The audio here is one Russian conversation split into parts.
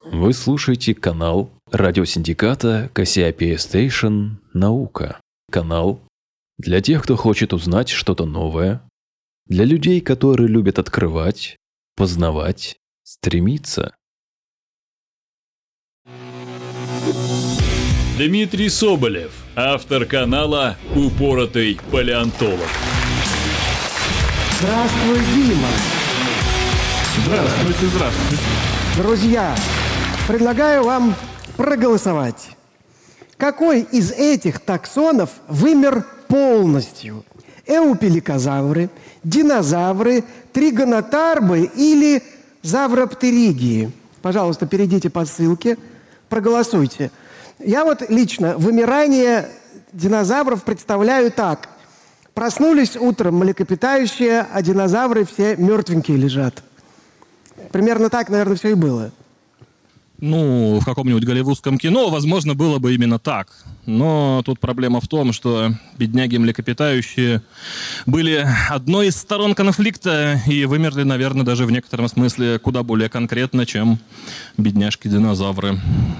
Вы слушаете канал радиосиндиката Cassiopeia Station «Наука». Канал для тех, кто хочет узнать что-то новое, для людей, которые любят открывать, познавать, стремиться. Дмитрий Соболев, автор канала «Упоротый палеонтолог». Здравствуй, Дима. Здравствуйте. Друзья, предлагаю вам проголосовать. Какой из этих таксонов вымер полностью? Эупеликозавры, динозавры, тригонотарбы или завроптеригии? Пожалуйста, перейдите по ссылке, проголосуйте. Я вот лично вымирание динозавров представляю так. Проснулись утром млекопитающие, а динозавры все мертвенькие лежат. Примерно так, наверное, все и было. Ну, в каком-нибудь голливудском кино, возможно, было бы именно так. Но тут проблема в том, что бедняги млекопитающие были одной из сторон конфликта и вымерли, наверное, даже в некотором смысле куда более конкретно, чем бедняжки-динозавры.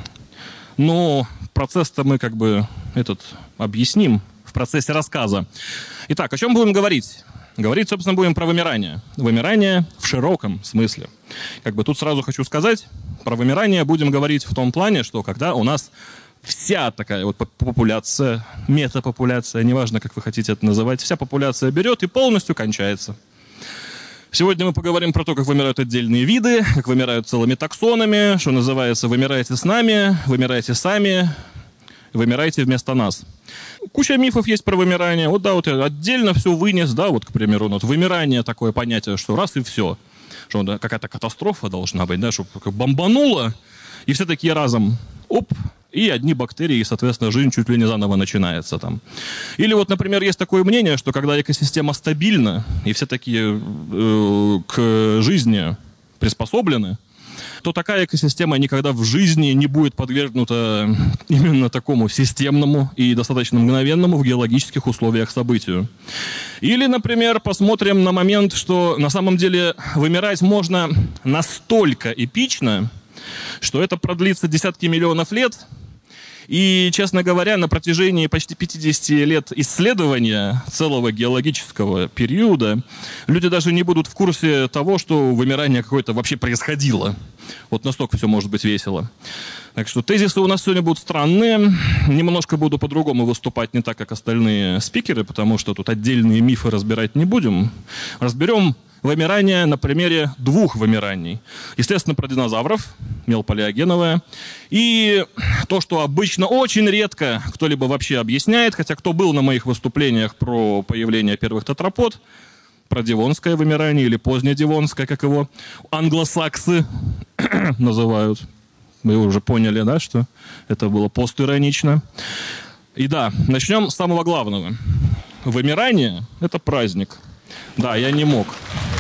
Ну, процесс-то мы объясним в процессе рассказа. Итак, о чем будем говорить? Говорить, собственно, будем про вымирание. Вымирание в широком смысле. Тут сразу хочу сказать, про вымирание будем говорить в том плане, что когда у нас вся такая вот популяция, метапопуляция, неважно, как вы хотите это называть, вся популяция берет и полностью кончается. Сегодня мы поговорим про то, как вымирают отдельные виды, как вымирают целыми таксонами, что называется, вымирайте с нами, вымирайте сами, вымирайте вместо нас. Куча мифов есть про вымирание. Вот я отдельно все вынес, к примеру, вымирание такое понятие, что раз и все. Что какая-то катастрофа должна быть, чтобы бомбануло, и все такие разом, и одни бактерии, и, соответственно, жизнь чуть ли не заново начинается там. Или например, есть такое мнение, что когда экосистема стабильна, и все такие к жизни приспособлены, то такая экосистема никогда в жизни не будет подвергнута именно такому системному и достаточно мгновенному в геологических условиях событию. Или, например, посмотрим на момент, что на самом деле вымирать можно настолько эпично, что это продлится десятки миллионов лет. И, честно говоря, на протяжении почти 50 лет исследования целого геологического периода люди даже не будут в курсе того, что вымирание какое-то вообще происходило. Вот настолько все может быть весело. Так что тезисы у нас сегодня будут странные. Немножко буду по-другому выступать, не так, как остальные спикеры, потому что тут отдельные мифы разбирать не будем. Разберем вымирание на примере двух вымираний. Естественно, про динозавров, мелпалеогеновое. И то, что обычно очень редко кто-либо вообще объясняет, хотя кто был на моих выступлениях про появление первых тетрапод, про девонское вымирание или позднедевонское, как его англосаксы называют. Вы уже поняли, да, что это было постиронично. И да, начнем с самого главного. Вымирание – это праздник. Да, я не мог.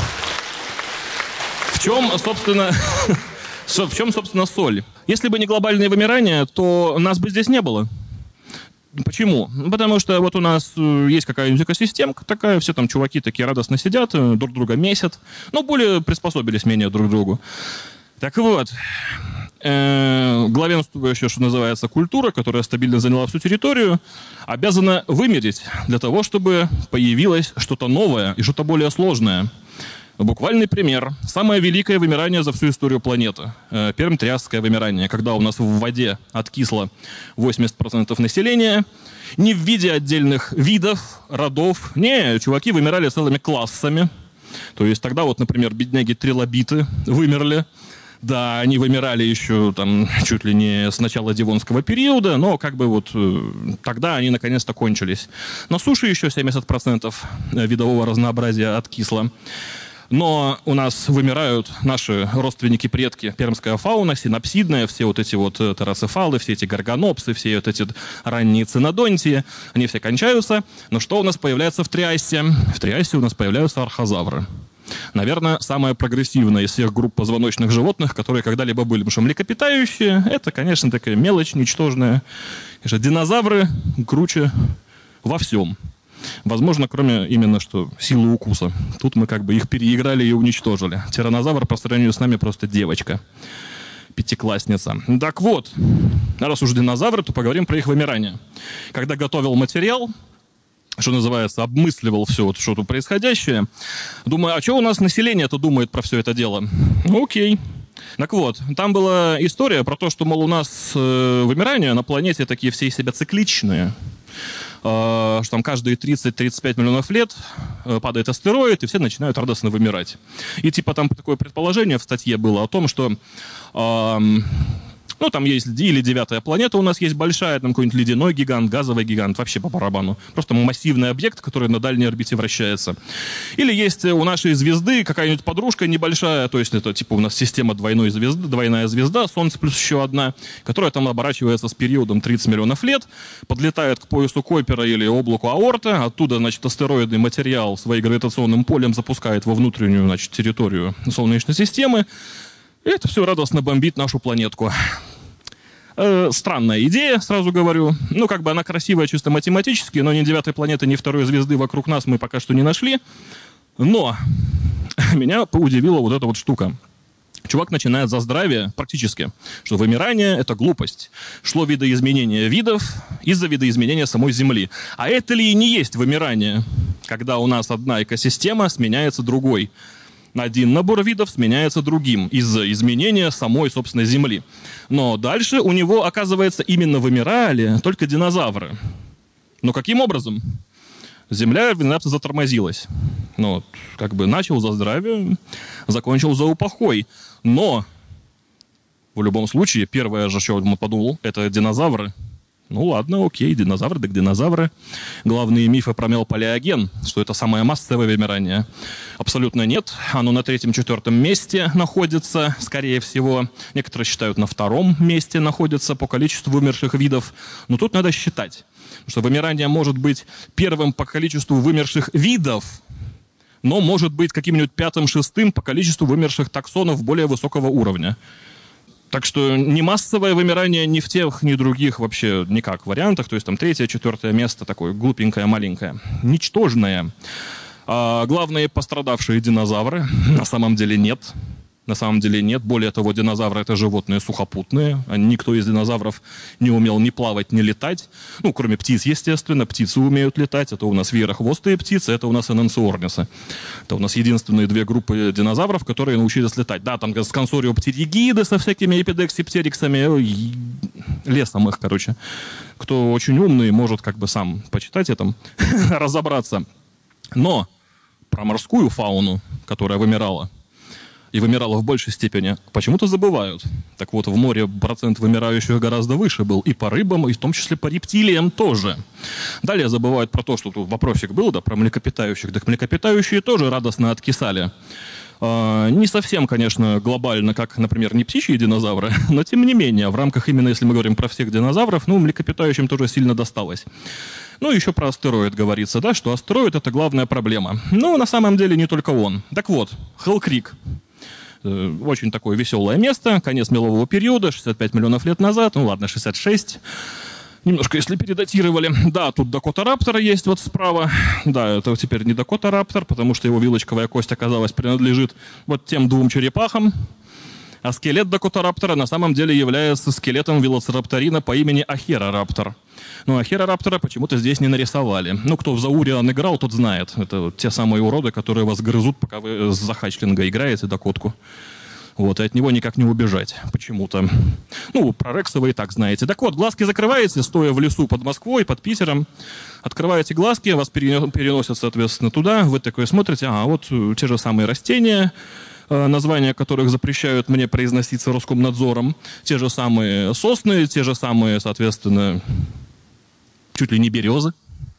В чем, собственно, соль? Если бы не глобальное вымирание, то нас бы здесь не было. Почему? Потому что у нас есть какая-нибудь экосистемка такая, все там чуваки такие радостно сидят, друг друга месят, но более приспособились менее друг к другу. Так вот, главенствующая, что называется, культура, которая стабильно заняла всю территорию, обязана вымереть для того, чтобы появилось что-то новое и что-то более сложное. Буквальный пример. Самое великое вымирание за всю историю планеты. Перм-триасское вымирание, когда у нас в воде откисло 80% населения. Не в виде отдельных видов, родов. Не, чуваки вымирали целыми классами. То есть тогда например, бедняги-трилобиты вымерли. Да, они вымирали еще чуть ли не с начала Девонского периода, но тогда они наконец-то кончились. На суше еще 70% видового разнообразия откисло. Но у нас вымирают наши родственники-предки, пермская фауна, синапсидная, все эти террацефалы, все эти горгонопсы, все эти ранние цинодонтии, они все кончаются. Но что у нас появляется в Триасе? В Триасе у нас появляются архозавры. Наверное, самая прогрессивная из всех групп позвоночных животных, которые когда-либо были. Потому что млекопитающие – это, конечно, такая мелочь ничтожная. Конечно, динозавры круче во всем. Возможно, кроме именно что силы укуса. Тут мы их переиграли и уничтожили. Тираннозавр по сравнению с нами просто девочка. пятиклассница. Так вот, раз уж динозавры, то поговорим про их вымирание. Когда готовил материал, что называется, обмысливал все вот что-то происходящее, думаю, а что у нас население-то думает про все это дело? Окей. Так вот, там была история про то, что, мол, у нас вымирание на планете такие все из себя цикличные. Что там каждые 30-35 миллионов лет падает астероид, и все начинают радостно вымирать. И типа там такое предположение в статье было о том, что ну, там есть или 9-я планета у нас есть большая, там какой-нибудь ледяной гигант, газовый гигант, вообще по барабану. Просто массивный объект, который на дальней орбите вращается. Или есть у нашей звезды какая-нибудь подружка небольшая, то есть это типа у нас система двойная звезда, Солнце плюс еще одна, которая там оборачивается с периодом 30 миллионов лет, подлетает к поясу Койпера или облаку Аорта, оттуда, значит, астероидный материал своим гравитационным полем запускает во внутреннюю, значит, территорию Солнечной системы, и это все радостно бомбит нашу планетку. Странная идея, сразу говорю. Ну, как бы она красивая чисто математически, но ни 9-й планеты, ни 2-й звезды вокруг нас мы пока что не нашли. Но меня удивила вот эта вот штука. Чувак начинает за здравие практически, что вымирание – это глупость. Шло видоизменение видов из-за видоизменения самой Земли. А это ли и не есть вымирание, когда у нас одна экосистема сменяется другой? Один набор видов сменяется другим из-за изменения самой, собственно, Земли. Но дальше у него, оказывается, именно вымирали только динозавры. Но каким образом? Земля внезапно затормозилась. Ну, как бы начал за здравие, закончил за упокой. Но в любом случае, первое же, что он подумал, это динозавры. Ну ладно, окей, динозавры, так динозавры. Главные мифы про мелполиоген, что это самое массовое вымирание. Абсолютно нет. Оно на 3-4 месте находится, скорее всего. Некоторые считают, на 2-м месте находится по количеству вымерших видов. Но тут надо считать, что вымирание может быть первым по количеству вымерших видов, но может быть каким-нибудь 5-6 по количеству вымерших таксонов более высокого уровня. Так что не массовое вымирание ни в тех, ни в других вообще никак вариантах. То есть там 3-4 место такое глупенькое, маленькое, ничтожное. А главные пострадавшие динозавры на самом деле нет. На самом деле нет. Более того, динозавры — это животные сухопутные. Никто из динозавров не умел ни плавать, ни летать. Ну, кроме птиц, естественно. Птицы умеют летать. Это у нас веерохвостые птицы, это у нас энанциорнисы. Это у нас единственные 2 группы динозавров, которые научились летать. Да, там сконсориоптеригиды со всякими эпидексиптериксами. Лесом их, короче. Кто очень умный, может как бы сам почитать этом, разобраться. Но про морскую фауну, которая вымирала, и вымирала в большей степени, почему-то забывают. Так вот, в море процент вымирающих гораздо выше был и по рыбам, и в том числе по рептилиям тоже. Далее забывают про то, что тут вопросик был, да, про млекопитающих. Так млекопитающие тоже радостно откисали. Не совсем, конечно, глобально, как, например, не птичьи динозавры, но тем не менее, в рамках именно, если мы говорим про всех динозавров, ну, млекопитающим тоже сильно досталось. Ну, еще про астероид говорится, да, что астероид — это главная проблема. Ну, на самом деле, не только он. Так вот, Хелл-Крик. Очень такое веселое место, конец мелового периода, 65 миллионов лет назад, ну ладно, 66, немножко если передатировали. Да, тут Дакотараптор есть вот справа, да, это теперь не Дакотараптор, потому что его вилочковая кость, оказалось, принадлежит вот тем 2 черепахам, а скелет Дакотараптора на самом деле является скелетом велоцирапторина по имени Ахерораптор. Но Ахерораптора почему-то здесь не нарисовали. Ну, кто в Зауриан играл, тот знает. Это вот те самые уроды, которые вас грызут, пока вы с Захачлинга играете Дакотку. Вот, и от него никак не убежать почему-то. Ну, про Рекса вы и так знаете. Так вот, глазки закрываете, стоя в лесу под Москвой, под Питером. Открываете глазки, вас переносят, соответственно, туда. Вы такое смотрите, вот те же самые растения, названия которых запрещают мне произноситься Роскомнадзором. Те же самые сосны, те же самые, соответственно, чуть ли не березы.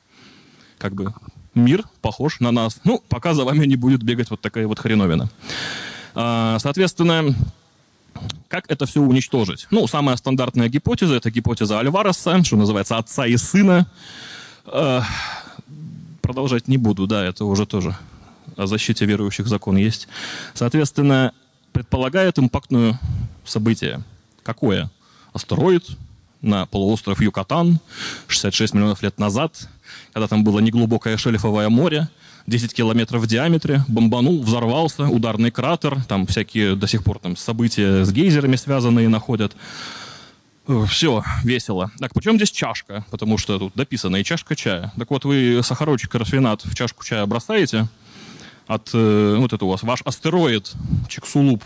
Как бы мир похож на нас. Ну, пока за вами не будет бегать вот такая вот хреновина. Соответственно, как это все уничтожить? Ну, самая стандартная гипотеза — это гипотеза Альвареса, что называется, отца и сына. Продолжать не буду, да, это уже тоже о защите верующих закон есть. Соответственно, предполагает импактное событие. Какое? Астероид, на полуостров Юкатан 66 миллионов лет назад, когда там было неглубокое шельфовое море, 10 километров в диаметре, бомбанул, взорвался, ударный кратер, там всякие до сих пор там события с гейзерами связанные находят. Все, весело. Так, почем здесь чашка? Потому что тут дописано и чашка чая. Так вот, вы сахарочек, рафинат в чашку чая бросаете, вот это у вас ваш астероид Чикшулуп,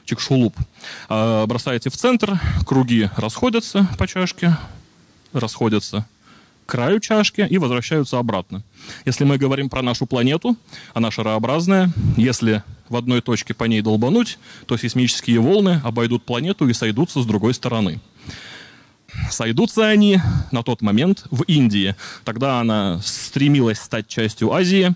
бросаете в центр, круги расходятся по чашке, расходятся к краю чашки и возвращаются обратно. Если мы говорим про нашу планету, она шарообразная, если в одной точке по ней долбануть, то сейсмические волны обойдут планету и сойдутся с другой стороны. Сойдутся они на тот момент в Индии. Тогда она стремилась стать частью Азии.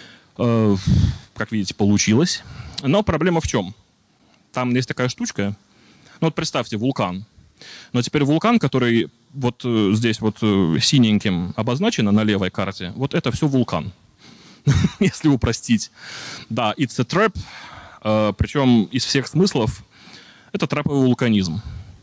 Как видите, получилось. Но проблема в чем? Там есть такая штучка. Ну вот представьте, вулкан. Но теперь вулкан, который вот здесь вот синеньким обозначено на левой карте, вот это все вулкан. Если упростить. Да, it's a trap. Причем из всех смыслов это траповый вулканизм,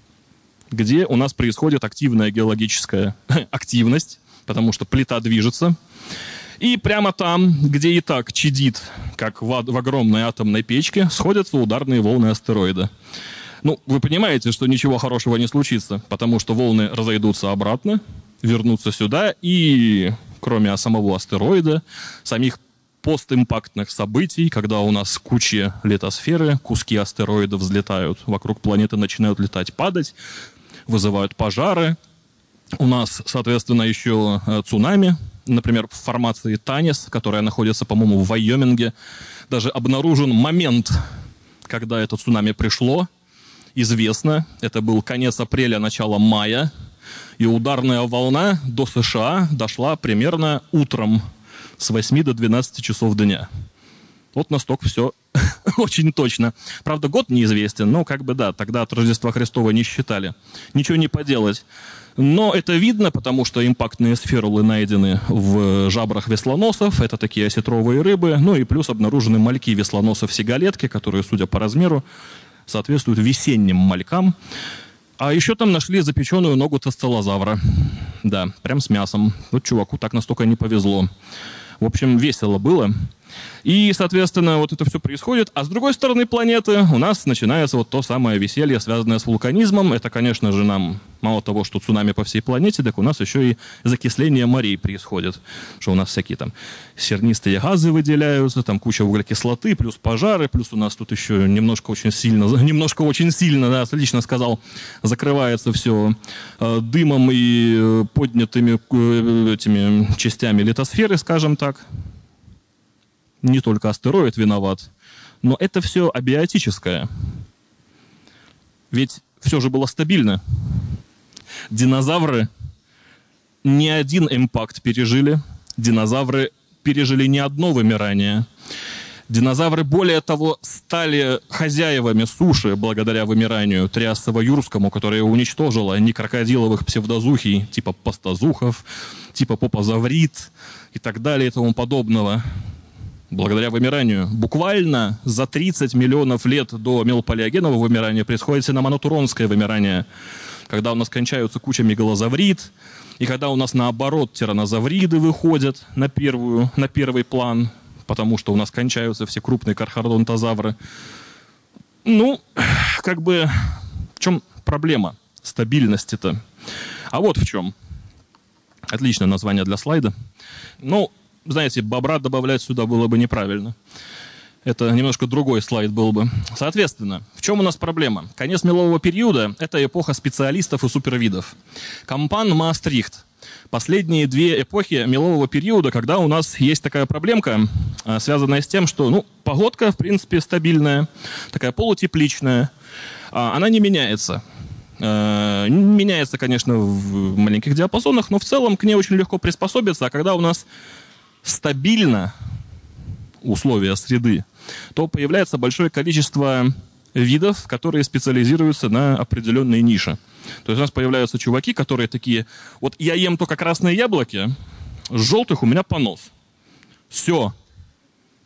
где у нас происходит активная геологическая активность, потому что плита движется. И прямо там, где и так чадит, как в огромной атомной печке, сходятся ударные волны астероида. Ну, вы понимаете, что ничего хорошего не случится, потому что волны разойдутся обратно, вернутся сюда, и кроме самого астероида, самих постимпактных событий, когда у нас куча литосферы, куски астероидов взлетают, вокруг планеты начинают летать, падать, вызывают пожары. У нас, соответственно, еще цунами. Например, в формации Танис, которая находится, по-моему, в Вайоминге, даже обнаружен момент, когда это цунами пришло. Известно, это был конец апреля, начало мая, и ударная волна до США дошла примерно утром с 8 до 12 часов дня. Вот настолько все очень точно. Правда, год неизвестен, но как бы да, тогда от Рождества Христова не считали. Ничего не поделать. Но это видно, потому что импактные сферулы найдены в жабрах веслоносов. Это такие осетровые рыбы. Ну и плюс обнаружены мальки веслоносов-сигалетки, которые, судя по размеру, соответствуют весенним малькам. А еще там нашли запеченную ногу тестелозавра. Да, прям с мясом. Вот чуваку так настолько не повезло. В общем, весело было. И, соответственно, вот это все происходит. А с другой стороны планеты у нас начинается вот то самое веселье, связанное с вулканизмом. Это, конечно же, нам мало того, что цунами по всей планете, так у нас еще и закисление морей происходит. Что у нас всякие там сернистые газы выделяются, там куча углекислоты, плюс пожары, плюс у нас тут еще немножко очень сильно, да, отлично сказал, закрывается все дымом и поднятыми этими частями литосферы, скажем так. Не только астероид виноват, но это все абиотическое. Ведь все же было стабильно. Динозавры не один импакт пережили. Динозавры пережили не одно вымирание. Динозавры, более того, стали хозяевами суши благодаря вымиранию триассово-юрскому, которое уничтожило некрокодиловых псевдозухий, типа пастозухов, типа попозаврит и так далее и тому подобного. Благодаря вымиранию. Буквально за 30 миллионов лет до мелпалеогенового вымирания происходит синомонотуронское вымирание, когда у нас кончаются куча мегалозаврид, и когда у нас наоборот тиранозавриды выходят на первый план, потому что у нас кончаются все крупные кархародонтозавры. Ну, как бы, в чем проблема стабильности-то? А вот в чем. Отличное название для слайда. Ну, знаете, бобра добавлять сюда было бы неправильно. Это немножко другой слайд был бы. Соответственно, в чем у нас проблема? Конец мелового периода – это эпоха специалистов и супервидов. Кампан, Маастрихт. Последние две эпохи мелового периода, когда у нас есть такая проблемка, связанная с тем, что погодка, в принципе, стабильная, такая полутепличная, она не меняется. Меняется, конечно, в маленьких диапазонах, но в целом к ней очень легко приспособиться. А когда у нас стабильно условия среды, то появляется большое количество видов, которые специализируются на определенные ниши. То есть у нас появляются чуваки, которые такие: вот я ем только красные яблоки, с желтых у меня понос. Все.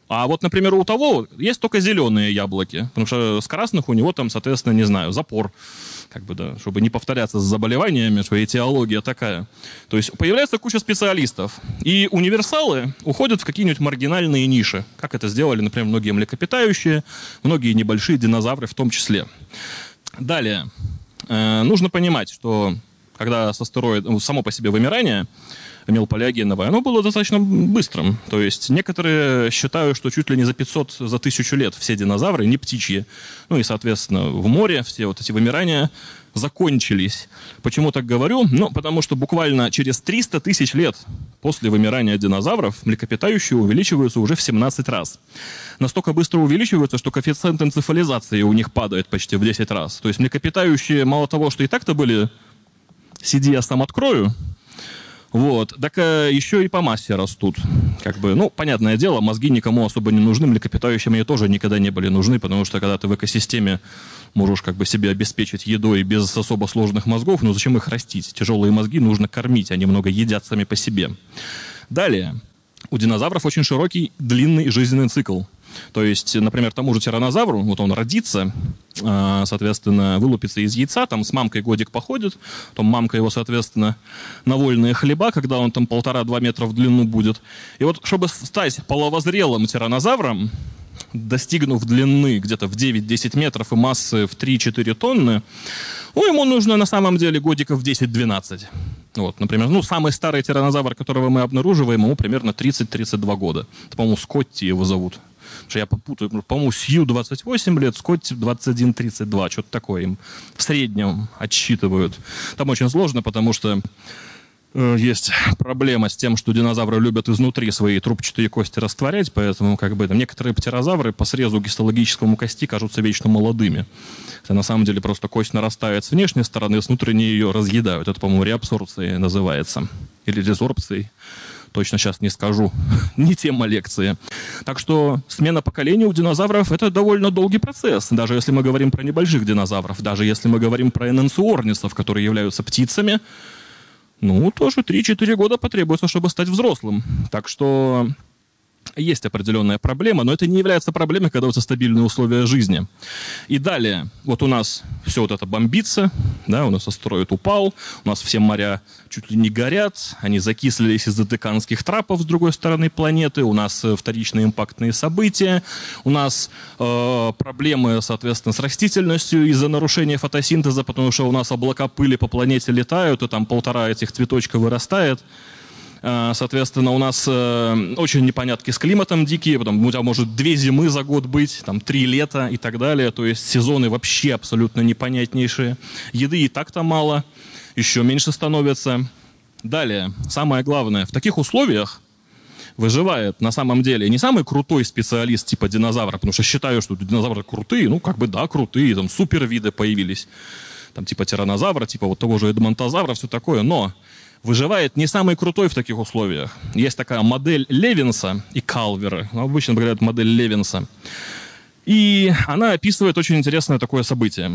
А вот, например, у того есть только зеленые яблоки, потому что с красных у него там, соответственно, не знаю, запор, как бы, да, чтобы не повторяться с заболеваниями, что этиология такая. То есть появляется куча специалистов, и универсалы уходят в какие-нибудь маргинальные ниши, как это сделали, например, многие млекопитающие, многие небольшие динозавры в том числе. Далее, нужно понимать, что когда с астероидом, само по себе вымирание мелполиогеновое, оно было достаточно быстрым. То есть некоторые считают, что чуть ли не за 500, за 1000 лет все динозавры, не птичьи, ну и, соответственно, в море все вот эти вымирания закончились. Почему так говорю? Ну, потому что буквально через 300 тысяч лет после вымирания динозавров млекопитающие увеличиваются уже в 17 раз. Настолько быстро увеличиваются, что коэффициент энцефализации у них падает почти в 10 раз. То есть млекопитающие мало того, что и так-то были «сиди, я сам открою», вот, так еще и по массе растут. Как бы, ну, понятное дело, мозги никому особо не нужны, млекопитающим они тоже никогда не были нужны, потому что когда ты в экосистеме можешь как бы себе обеспечить едой без особо сложных мозгов, ну зачем их растить? Тяжелые мозги нужно кормить, они много едят сами по себе. Далее, у динозавров очень широкий, длинный жизненный цикл. То есть, например, тому же тираннозавру, вот он родится, соответственно, вылупится из яйца, там с мамкой годик походит, потом мамка его, соответственно, на вольные хлеба, когда он там 1,5-2 метра в длину будет. И вот, чтобы стать половозрелым тираннозавром, достигнув длины где-то в 9-10 метров и массы в 3-4 тонны, ну, ему нужно на самом деле годиков 10-12. Вот, например, ну, самый старый тираннозавр, которого мы обнаруживаем, ему примерно 30-32 года. Это, по-моему, Скотти его зовут. Что я попутаю, по-моему, Сью 28 лет, Скотти 21-32, что-то такое им в среднем отсчитывают. Там очень сложно, потому что есть проблема с тем, что динозавры любят изнутри свои трубчатые кости растворять, поэтому как бы там некоторые птерозавры по срезу гистологическому кости кажутся вечно молодыми. Это на самом деле просто кость нарастает с внешней стороны, с внутренней ее разъедают. Это, по-моему, реабсорбцией называется. Или резорбцией. Точно сейчас не скажу. Не тема лекции. Так что смена поколений у динозавров – это довольно долгий процесс. Даже если мы говорим про небольших динозавров, даже если мы говорим про энанциорнисов, которые являются птицами, ну, тоже 3-4 года потребуется, чтобы стать взрослым. Так что есть определенная проблема, но это не является проблемой, когда у тебя стабильные условия жизни. И далее, вот у нас все вот это бомбится, да, у нас астероид упал, у нас все моря чуть ли не горят, они закислились из-за деканских трапов с другой стороны планеты, у нас вторичные импактные события, у нас проблемы, соответственно, с растительностью из-за нарушения фотосинтеза, потому что у нас облака пыли по планете летают, и там 1,5 этих цветочка вырастает. Соответственно, у нас очень непонятки с климатом дикие, потом у тебя может 2 зимы за год быть, там 3 лета и так далее, то есть сезоны вообще абсолютно непонятнейшие. Еды и так-то мало, еще меньше становится. Далее, самое главное, в таких условиях выживает на самом деле не самый крутой специалист типа динозавра, потому что считаю, что динозавры крутые, ну как бы да, крутые, там супервиды появились, там типа тираннозавра, типа вот того же эдмонтозавра, все такое, но выживает не самый крутой в таких условиях. Есть такая модель Левинса и Калвера. Ну, обычно говорят модель Левинса. И она описывает очень интересное такое событие.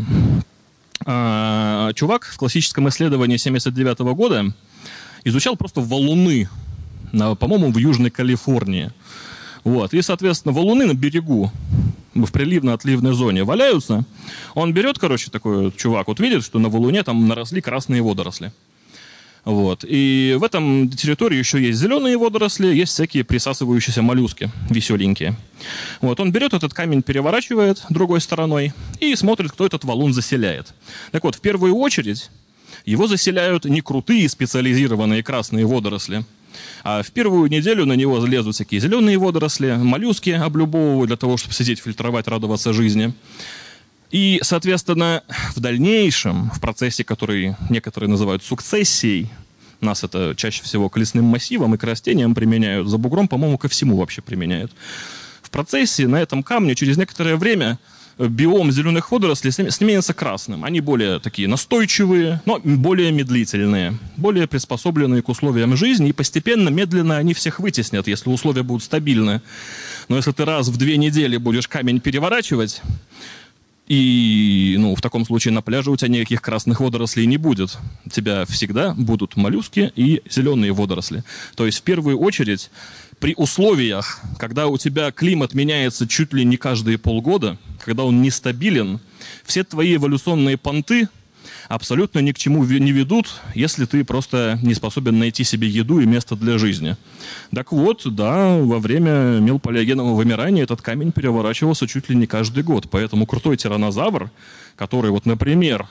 Чувак в классическом исследовании 1979 года изучал просто валуны, по-моему, в Южной Калифорнии. Вот. И, соответственно, валуны на берегу в приливно-отливной зоне валяются. Он берет, короче, такой чувак, вот видит, что на валуне там наросли красные водоросли. Вот. И в этом территории еще есть зеленые водоросли, есть всякие присасывающиеся моллюски, веселенькие. Вот. Он берет этот камень, переворачивает другой стороной и смотрит, кто этот валун заселяет. Так вот, в первую очередь его заселяют не крутые специализированные красные водоросли, а в первую неделю на него залезут всякие зеленые водоросли, моллюски облюбовывают для того, чтобы сидеть, фильтровать, радоваться жизни. И, соответственно, в дальнейшем, в процессе, который некоторые называют сукцессией, у нас это чаще всего к лесным массивам и к растениям применяют, за бугром, по-моему, ко всему вообще применяют. В процессе на этом камне через некоторое время биом зеленых водорослей сменится красным. Они более такие настойчивые, но более медлительные, более приспособленные к условиям жизни, и постепенно, медленно они всех вытеснят, если условия будут стабильны. Но если ты раз в 2 недели будешь камень переворачивать, И, в таком случае на пляже у тебя никаких красных водорослей не будет. У тебя всегда будут моллюски и зеленые водоросли. То есть, в первую очередь, при условиях, когда у тебя климат меняется чуть ли не каждые полгода, когда он нестабилен, все твои эволюционные понты абсолютно ни к чему не ведут, если ты просто не способен найти себе еду и место для жизни. Так вот, да, во время мелпалеогенового вымирания этот камень переворачивался чуть ли не каждый год. Поэтому крутой тираннозавр, который, например,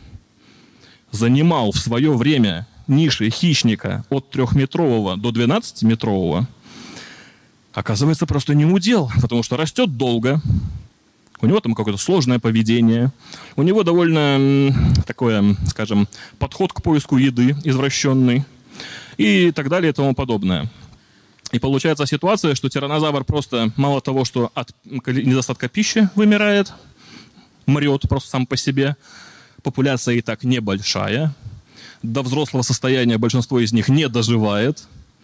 занимал в свое время ниши хищника от 3-метрового до 12-метрового, оказывается, просто не удел, потому что растет долго. У него там какое-то сложное поведение. У него довольно такое, скажем, подход к поиску еды извращенный. И так далее и тому подобное. И получается ситуация, что тираннозавр просто мало того, что от недостатка пищи вымирает, мрет просто сам по себе. Популяция и так небольшая. До взрослого состояния большинство из них не доживает.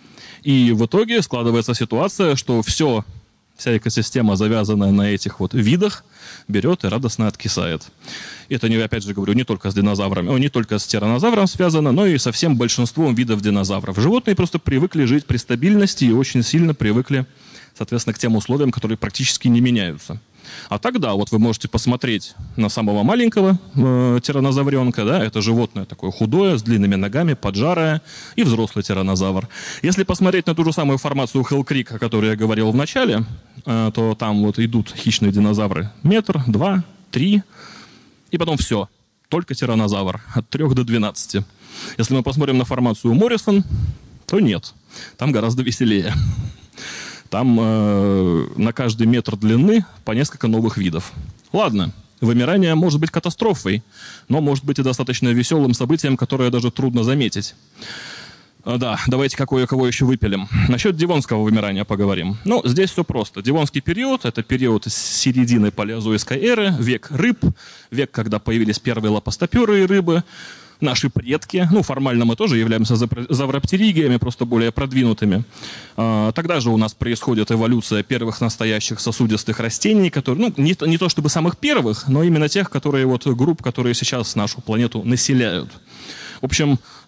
И в итоге складывается ситуация, что вся экосистема, завязанная на этих видах, берет и радостно откисает. Это, опять же говорю, не только с динозаврами, не только с тираннозавром связано, но и со всем большинством видов динозавров. Животные просто привыкли жить при стабильности и очень сильно привыкли, соответственно, к тем условиям, которые практически не меняются. А тогда вы можете посмотреть на самого маленького тираннозавренка, да, это животное такое худое, с длинными ногами, поджарое, и взрослый тираннозавр. Если посмотреть на ту же самую формацию Hell Creek, о которой я говорил в начале, то там идут хищные динозавры 1, 2, 3, и потом все, только тираннозавр от 3 до 12. Если мы посмотрим на формацию Моррисон, то нет, там гораздо веселее. Там на каждый метр длины по несколько новых видов. Ладно, вымирание может быть катастрофой, но может быть и достаточно веселым событием, которое даже трудно заметить. Да, давайте кого еще выпилим. Насчет девонского вымирания поговорим. Здесь все просто. Девонский период – это период с середины палеозойской эры, век рыб, век, когда появились первые лапостоперые рыбы. Наши предки, формально мы тоже являемся завроптеригиями, просто более продвинутыми. Тогда же у нас происходит эволюция первых настоящих сосудистых растений, которые, не то чтобы самых первых, но именно тех, групп, которые сейчас нашу планету населяют. В общем,